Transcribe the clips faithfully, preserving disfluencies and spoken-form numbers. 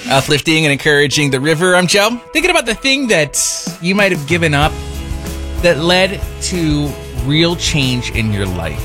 Uplifting and encouraging the river. I'm Joe. Thinking about the thing that you might have given up that led to real change in your life.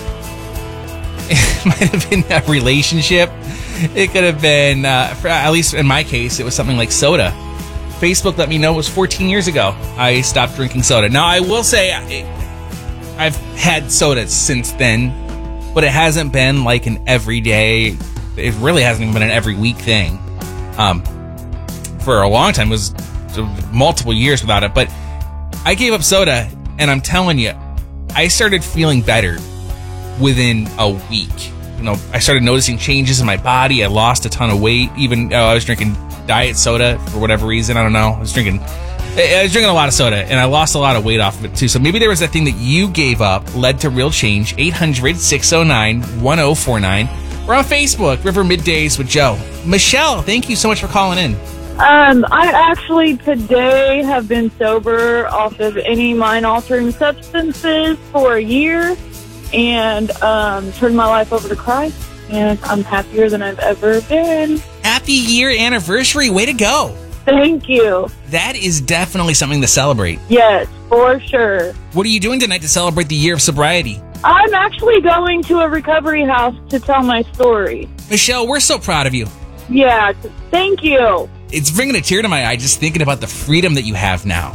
It might have been a relationship. It could have been, uh, for, at least in my case, it was something like soda. Facebook let me know it was fourteen years ago I stopped drinking soda. Now, I will say I, I've had soda since then, but it hasn't been like an everyday, it really hasn't even been an every week thing. Um, for a long time, it was multiple years without it, but I gave up soda, and I'm telling you, I started feeling better within a week. You know, I started noticing changes in my body. I lost a ton of weight. Even uh, I was drinking diet soda for whatever reason. I don't know. I was drinking, I was drinking a lot of soda, and I lost a lot of weight off of it too. So maybe there was that thing that you gave up led to real change. eight hundred, six oh nine, one oh four nine. We're on Facebook, River Middays with Joe. Michelle, thank you so much for calling in. Um, I actually today have been sober off of any mind-altering substances for a year and um, turned my life over to Christ, and I'm happier than I've ever been. Happy year anniversary. Way to go. Thank you. That is definitely something to celebrate. Yes, for sure. What are you doing tonight to celebrate the year of sobriety? I'm actually going to a recovery house to tell my story. Michelle, we're so proud of you. Yeah, thank you. It's bringing a tear to my eye just thinking about the freedom that you have now.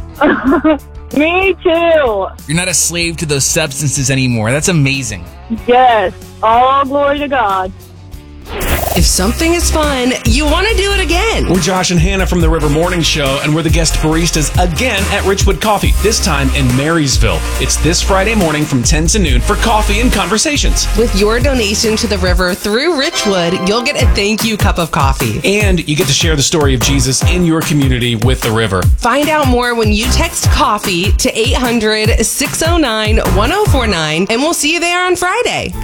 Me too. You're not a slave to those substances anymore. That's amazing. Yes, all glory to God. If something is fun, you want to do it again. We're Josh and Hannah from the River Morning Show, and we're the guest baristas again at Richwood Coffee, this time in Marysville. It's this Friday morning from ten to noon for coffee and conversations. With your donation to the river through Richwood, you'll get a thank you cup of coffee. And you get to share the story of Jesus in your community with the river. Find out more when you text coffee to eight hundred, six oh nine, one oh four nine, and we'll see you there on Friday.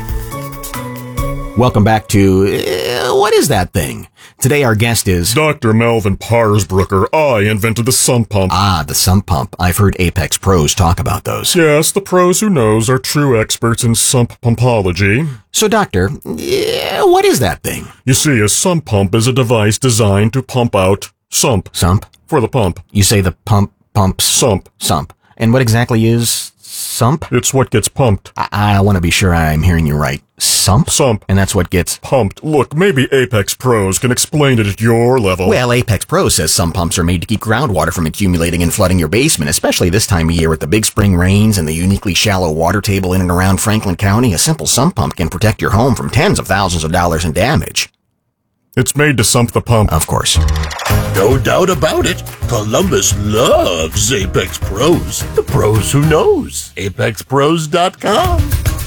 Welcome back to, uh, what is that thing? Today our guest is... Doctor Melvin Parsbrucker. I invented the sump pump. Ah, the sump pump. I've heard Apex pros talk about those. Yes, the pros who knows are true experts in sump pumpology. So, doctor, uh, what is that thing? You see, a sump pump is a device designed to pump out sump. Sump? For the pump. You say the pump pumps... Sump. Sump. And what exactly is sump? It's what gets pumped. I, I want to be sure I'm hearing you right. Sump? Sump. And that's what gets... pumped. Look, maybe Apex Pros can explain it at your level. Well, Apex Pros says some pumps are made to keep groundwater from accumulating and flooding your basement, especially this time of year with the big spring rains and the uniquely shallow water table in and around Franklin County. A simple sump pump can protect your home from tens of thousands of dollars in damage. It's made to sump the pump. Of course. No doubt about it. Columbus loves Apex Pros. The pros who knows. apex pros dot com.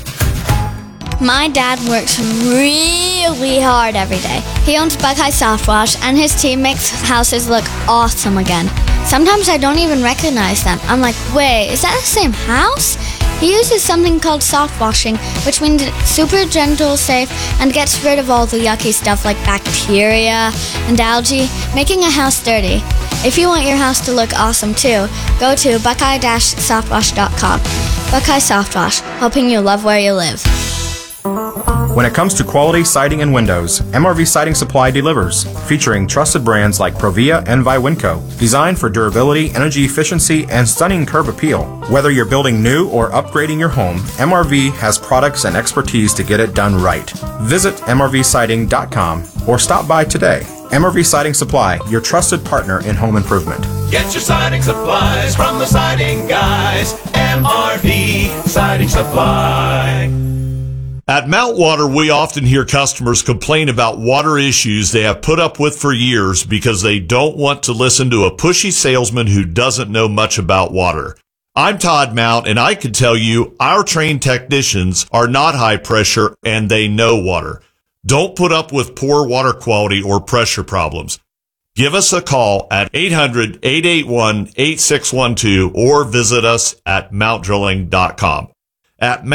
My dad works really hard every day. He owns Buckeye Soft Wash, and his team makes houses look awesome again. Sometimes I don't even recognize them. I'm like, wait, is that the same house? He uses something called soft washing, which means it's super gentle, safe, and gets rid of all the yucky stuff like bacteria and algae, making a house dirty. If you want your house to look awesome too, go to buckeye dash soft wash dot com. Buckeye Soft Wash, helping you love where you live. When it comes to quality siding and windows, M R V Siding Supply delivers, featuring trusted brands like Provia and Viwinco, designed for durability, energy efficiency, and stunning curb appeal. Whether you're building new or upgrading your home, M R V has products and expertise to get it done right. Visit M R V siding dot com or stop by today. M R V Siding Supply, your trusted partner in home improvement. Get your siding supplies from the siding guys. M R V Siding Supply. At Mountwater, we often hear customers complain about water issues they have put up with for years because they don't want to listen to a pushy salesman who doesn't know much about water. I'm Todd Mount, and I can tell you our trained technicians are not high pressure and they know water. Don't put up with poor water quality or pressure problems. Give us a call at eight hundred, eight eight one, eight six one two or visit us at mount drilling dot com. At Mount,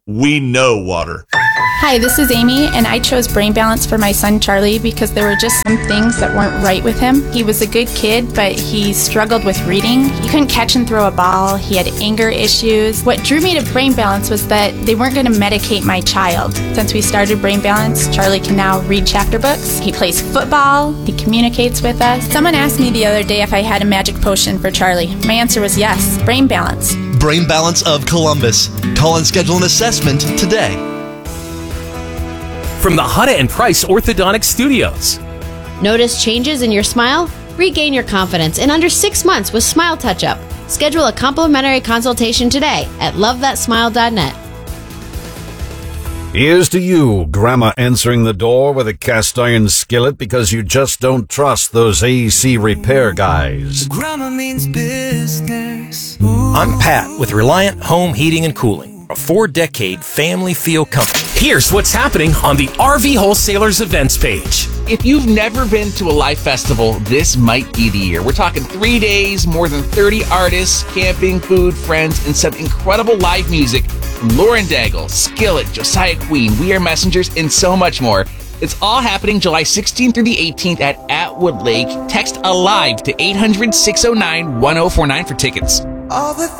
We know water. Hi, this is Amy, and I chose Brain Balance for my son Charlie because there were just some things that weren't right with him. He was a good kid, but he struggled with reading. He couldn't catch and throw a ball. He had anger issues. What drew me to Brain Balance was that they weren't going to medicate my child. Since we started Brain Balance, Charlie can now read chapter books. He plays football. He communicates with us. Someone asked me the other day if I had a magic potion for Charlie. My answer was yes, Brain Balance. Brain Balance of Columbus. Call and schedule an assessment today. From the Huda and Price Orthodontic Studios. Notice changes in your smile? Regain your confidence in under six months with Smile Touch-Up. Schedule a complimentary consultation today at love that smile dot net. Here's to you, Grandma answering the door with a cast iron skillet because you just don't trust those A C repair guys. Grandma means business. I'm Pat with Reliant Home Heating and Cooling, a four-decade family feel company. Here's what's happening on the R V Wholesalers events page. If you've never been to a live festival, this might be the year. We're talking three days, more than thirty artists, camping, food, friends, and some incredible live music from Lauren Daigle, Skillet, Josiah Queen, We Are Messengers, and so much more. It's all happening July sixteenth through the eighteenth at Atwood Lake. Text ALIVE to eight hundred, six oh nine, one oh four nine for tickets. All the